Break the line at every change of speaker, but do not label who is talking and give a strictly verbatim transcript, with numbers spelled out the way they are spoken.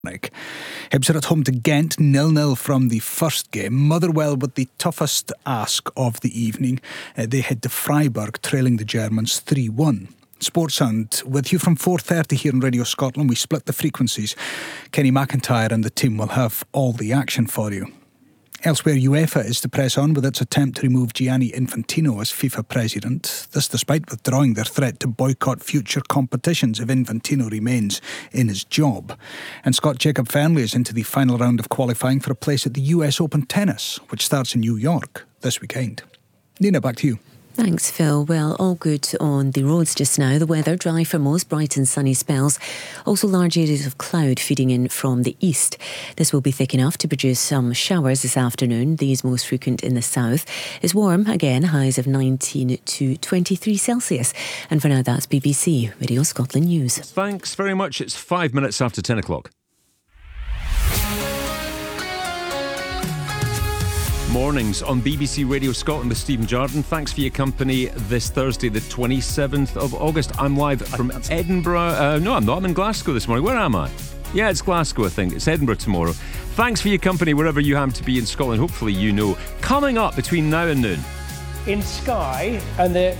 Hibs are at home to Ghent, nil nil from the first game. Motherwell with the toughest ask of the evening. Uh, they head to Freiburg, trailing the Germans three one. Sportsound with you from four thirty here on Radio Scotland. We split the frequencies. Kenny McIntyre and the team will have all the action for you. Elsewhere, UEFA is to press on with its attempt to remove Gianni Infantino as FIFA president. This despite withdrawing their threat to boycott future competitions if Infantino remains in his job. And Scott Jacob Fernley is into the final round of qualifying for a place at the U S Open Tennis, which starts in New York this weekend. Nina, back to you.
Thanks, Phil. Well, all good on the roads just now. The weather dry for most, bright and sunny spells. Also large areas of cloud feeding in from the east. This will be thick enough to produce some showers this afternoon, these most frequent in the south. It's warm, again, highs of nineteen to twenty-three Celsius. And for now, that's B B C Radio Scotland News.
Thanks very much. It's five minutes after ten o'clock. Mornings on B B C Radio Scotland with Stephen Jardine. Thanks for your company this Thursday, the twenty-seventh of August. I'm live from Edinburgh. Uh, no, I'm not. I'm in Glasgow this morning. Where am I? Yeah, it's Glasgow, I think. It's Edinburgh tomorrow. Thanks for your company wherever you happen to be in Scotland. Hopefully you know. Coming up between now and noon.
In Skye, and the